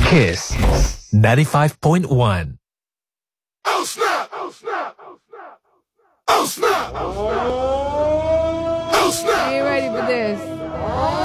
Kiss 95.1. Oh snap! Oh snap! Oh snap! Oh snap! Oh snap! Ain't ready for this.